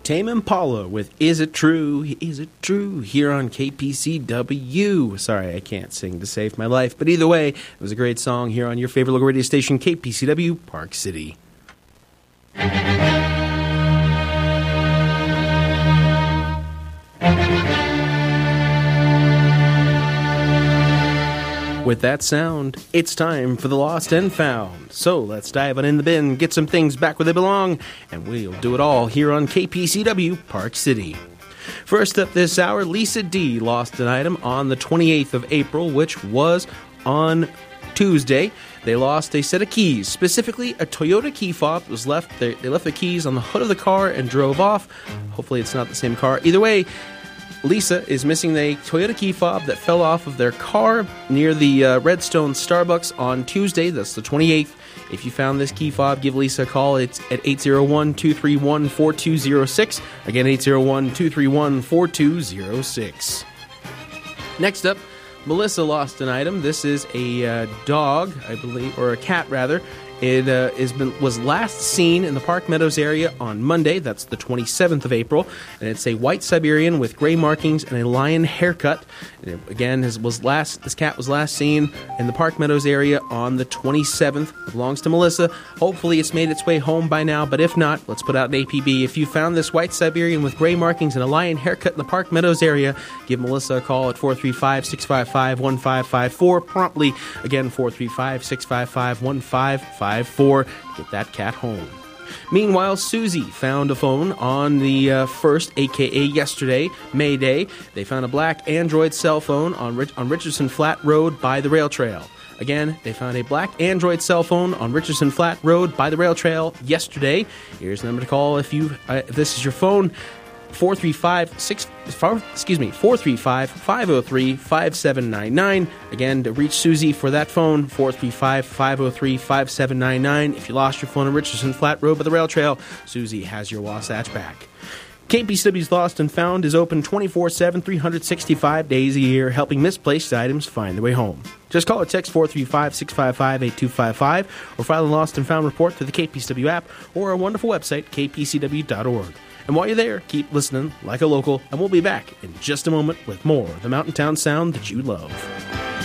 Tame Impala with Is It True? Is It True? Here on KPCW. Sorry, I can't sing to save my life, but either way, it was a great song here on your favorite local radio station, KPCW, Park City. With that sound, it's time for the Lost and Found. So let's dive on in the bin, get some things back where they belong, and we'll do it all here on KPCW Park City. First up this hour, Lisa D lost an item on the 28th of April, which was on Tuesday. They lost a set of keys, specifically a Toyota key fob was left. They left the keys on the hood of the car and drove off. Hopefully it's not the same car. Either way, Lisa is missing the Toyota key fob that fell off of their car near the Redstone Starbucks on Tuesday. That's the 28th. If you found this key fob, give Lisa a call. It's at 801-231-4206. Again, 801-231-4206. Next up, Melissa lost an item. This is a dog, I believe, or a cat rather. It was last seen in the Park Meadows area on Monday. That's the 27th of April. And it's a white Siberian with gray markings and a lion haircut. And again, this cat was last seen in the Park Meadows area on the 27th. It belongs to Melissa. Hopefully it's made its way home by now, but if not, let's put out an APB. If you found this white Siberian with gray markings and a lion haircut in the Park Meadows area, give Melissa a call at 435-655-1554 promptly. Again, 435-655-1554. To get that cat home. Meanwhile, Susie found a phone on the 1st, a.k.a. yesterday, May Day. They found a black Android cell phone on Richardson Flat Road by the rail trail. Again, they found a black Android cell phone on Richardson Flat Road by the rail trail yesterday. Here's the number to call if this is your phone. 435-503-5799. Again, to reach Susie for that phone, 435-503-5799. If you lost your phone on Richardson Flat Road by the rail trail, Susie has your Wasatch back. KPCW's Lost and Found is open 24/7, 365 days a year, helping misplaced items find their way home. Just call or text 435-655-8255 or file a Lost and Found report through the KPCW app or our wonderful website, kpcw.org. And while you're there, keep listening like a local, and we'll be back in just a moment with more of the Mountain Town sound that you love.